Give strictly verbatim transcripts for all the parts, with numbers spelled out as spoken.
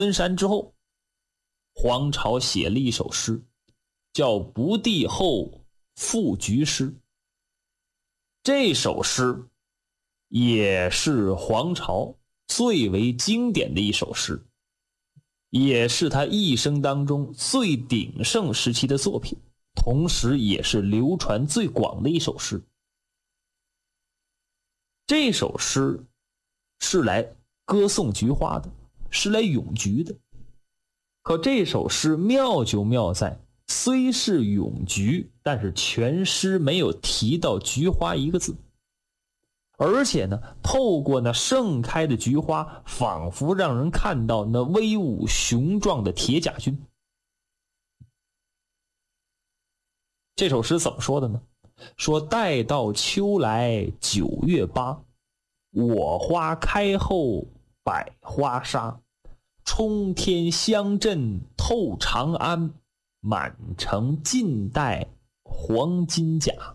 登山之后，黄巢写了一首诗，叫《不第后赋菊诗》。这首诗也是黄巢最为经典的一首诗，也是他一生当中最鼎盛时期的作品，同时也是流传最广的一首诗。这首诗是来歌颂菊花的，是来咏菊的。可这首诗妙就妙在，虽是咏菊，但是全诗没有提到菊花一个字。而且呢，透过那盛开的菊花，仿佛让人看到那威武雄壮的铁甲军。这首诗怎么说的呢？说待到秋来九月八，我花开后百花杀，冲天香阵透长安，满城尽带黄金甲。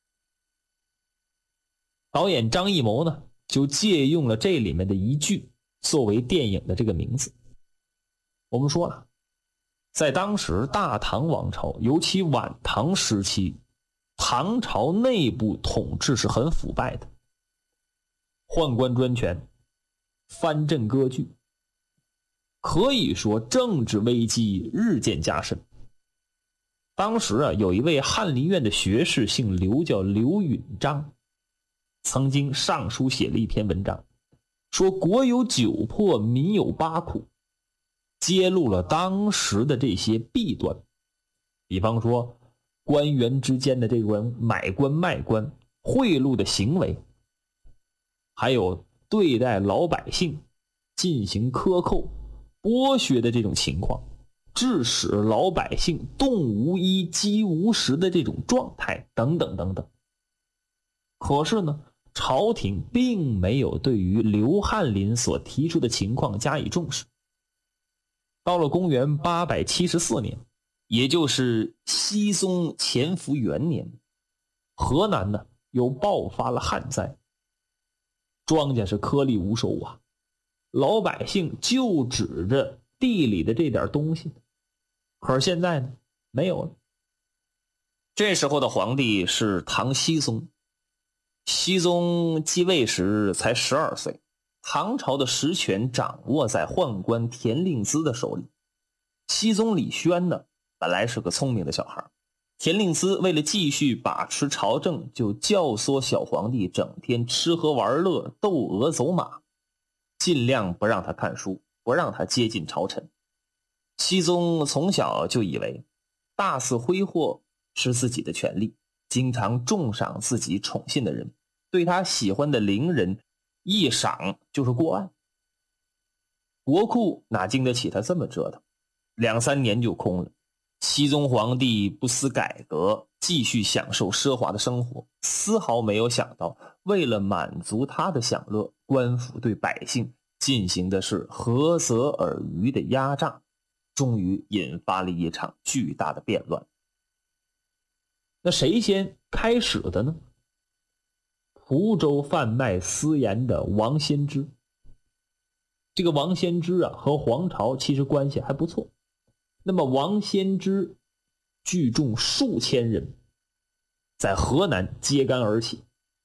导演张艺谋呢，就借用了这里面的一句作为电影的这个名字。我们说了，在当时大唐王朝，尤其晚唐时期，唐朝内部统治是很腐败的，宦官专权，藩镇割据，可以说政治危机日渐加深。当时啊，有一位翰林院的学士姓刘，叫刘允章，曾经上书写了一篇文章，说国有九破，民有八苦，揭露了当时的这些弊端。比方说官员之间的这种买官卖官、贿赂的行为，还有对待老百姓进行克扣、剥削的这种情况，致使老百姓冻无衣、饥无食的这种状态等等等等。可是呢，朝廷并没有对于刘翰林所提出的情况加以重视。到了公元八百七十四年，也就是熹宗乾伏元年，河南呢又爆发了旱灾，庄稼是颗粒无收啊，老百姓就指着地里的这点东西。可是现在呢，没有了。这时候的皇帝是唐僖宗，熹宗继位时才十二岁，唐朝的实权掌握在宦官田令孜的手里。熹宗李轩呢，本来是个聪明的小孩，田令孜为了继续把持朝政，就教唆小皇帝整天吃喝玩乐、斗鹅走马，尽量不让他看书，不让他接近朝臣。熹宗从小就以为大肆挥霍是自己的权利，经常重赏自己宠信的人，对他喜欢的伶人一赏就是过万。国库哪经得起他这么折腾，两三年就空了。熹宗皇帝不思改革，继续享受奢华的生活，丝毫没有想到为了满足他的享乐，官府对百姓进行的是何泽尔虞的压榨，终于引发了一场巨大的变乱。那谁先开始的呢？蒲州贩卖私盐的王先知。这个王先知啊，和黄巢其实关系还不错。那么王先知聚众数千人，在河南揭竿而起，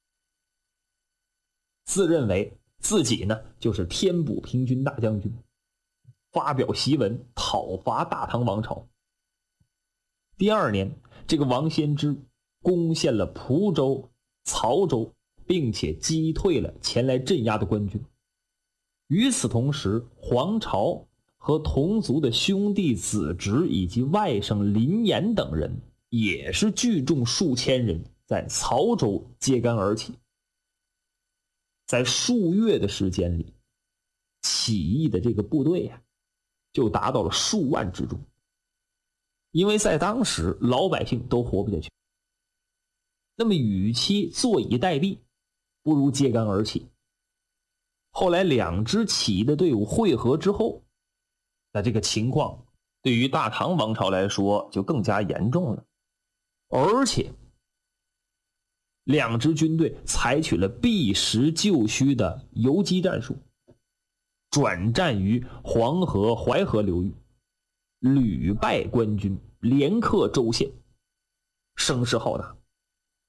自认为自己呢就是天补平均大将军，发表檄文讨伐大唐王朝。第二年，这个王先知攻陷了蒲州、曹州，并且击退了前来镇压的官军。与此同时，黄巢和同族的兄弟子侄以及外甥林岩等人也是聚众数千人，在曹州揭竿而起。在数月的时间里，起义的这个部队呀、啊，就达到了数万之众。因为在当时老百姓都活不下去，那么与其坐以待毙，不如揭竿而起。后来两支起义的队伍汇合之后，那这个情况对于大唐王朝来说就更加严重了。而且两支军队采取了避实就虚的游击战术， 转战于黄河、淮河流域，屡败官军，连克州县，声势浩大。